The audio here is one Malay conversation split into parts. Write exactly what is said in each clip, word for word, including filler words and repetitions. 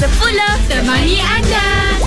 sepuluh temani anda.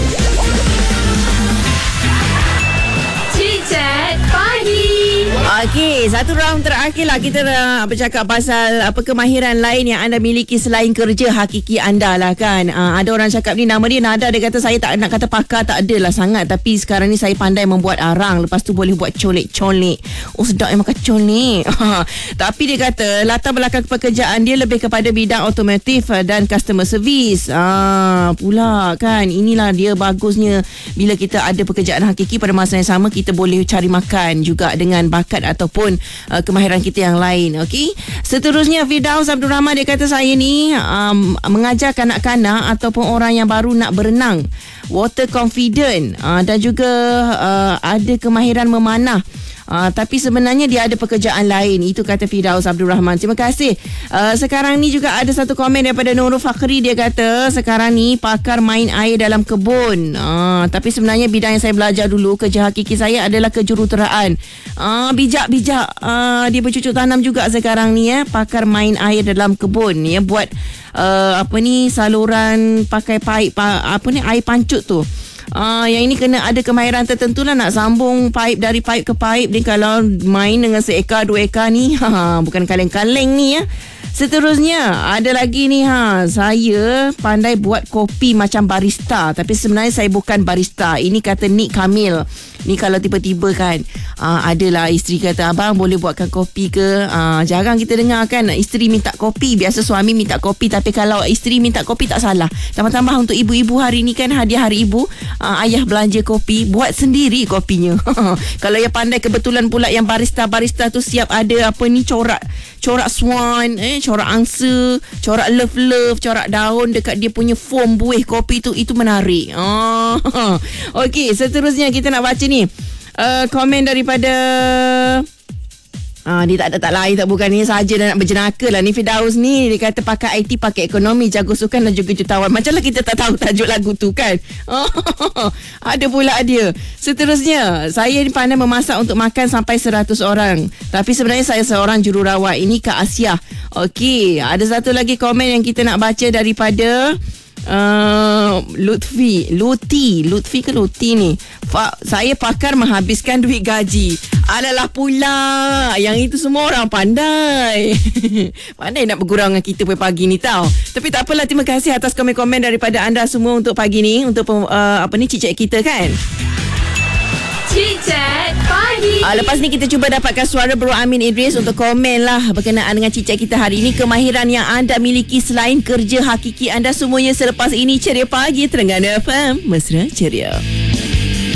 Cicit Pagi. Okey, satu round terakhir lah kita nak bercakap pasal apa kemahiran lain yang anda miliki selain kerja hakiki anda lah kan. Uh, ada orang cakap ni nama dia Nada, dia kata saya tak nak kata pakar, tak adalah sangat, tapi sekarang ni saya pandai membuat arang, lepas tu boleh buat colek-colek. Oh sedap yang makan colek. Tapi dia kata latar belakang pekerjaan dia lebih kepada bidang otomotif dan customer service. Ah, pula kan, inilah dia bagusnya bila kita ada pekerjaan hakiki, pada masa yang sama kita boleh cari makan juga dengan bakat ataupun uh, kemahiran kita yang lain. Okey. Seterusnya Firdaus Abdul Rahman, dia kata saya ni um, mengajar kanak-kanak ataupun orang yang baru nak berenang, water confident, uh, dan juga uh, ada kemahiran memanah. Uh, tapi sebenarnya dia ada pekerjaan lain. Itu kata Firdaus Abdul Rahman. Terima kasih. Uh, sekarang ni juga ada satu komen daripada Nurul Fakhri. Dia kata sekarang ni pakar main air dalam kebun. Uh, tapi sebenarnya bidang yang saya belajar dulu, kerja hakiki saya adalah kejuruteraan. Uh, bijak-bijak. Uh, dia bercucuk tanam juga sekarang ni ya. Pakar main air dalam kebun. Ya, buat uh, apa ni saluran pakai paip, pa, apa ni air pancut tu. Uh, yang ini kena ada kemahiran tertentu lah nak sambung paip dari paip ke paip ni. Kalau main dengan seekar dua ekar ni, ha, bukan kaleng-kaleng ni ya. Seterusnya ada lagi ni, ha, saya pandai buat kopi macam barista, tapi sebenarnya saya bukan barista. Ini kata Nik Kamil. Ni kalau tiba-tiba kan uh, adalah isteri kata, abang boleh buatkan kopi ke? Uh, jarang kita dengar kan isteri minta kopi. Biasa suami minta kopi, tapi kalau isteri minta kopi tak salah. Tambah-tambah untuk ibu-ibu hari ni kan hadiah hari ibu, uh, ayah belanja kopi, buat sendiri kopinya. Kalau yang pandai kebetulan pula yang barista-barista tu siap ada apa ni corak corak swan, eh corak angsa, corak love-love, corak daun dekat dia punya foam buih kopi tu, itu menarik. Oh. Okey, seterusnya kita nak baca ni uh, komen daripada Ah, dia tak ada tak lain tak bukan ni saja, dah nak berjenaka lah ni Firdaus ni. Dia kata pakai I T, pakai ekonomi, jago sukan dan juga jutawan. Macamlah kita tak tahu tajuk lagu tu kan. Oh, ada pula dia. Seterusnya, saya ni pandai memasak untuk makan sampai seratus orang. Tapi sebenarnya saya seorang jururawat. Ini Kak Asia. Okey, ada satu lagi komen yang kita nak baca daripada Uh, Lutfi Luti Lutfi ke Luti ni. Fa, saya pakar menghabiskan duit gaji. Alalah pula, yang itu semua orang pandai. Pandai nak bergurau dengan kita pagi ni tau. Tapi tak apalah, terima kasih atas komen-komen daripada anda semua untuk pagi ni, untuk uh, apa ni cicit kita kan. Cicit Pagi. Uh, lepas ni kita cuba dapatkan suara Bro Amin Idris untuk komen lah berkenaan dengan cicit kita hari ini. Kemahiran yang anda miliki selain kerja hakiki anda, semuanya selepas ini. Ceria Pagi Terengganu F M, mesra ceria.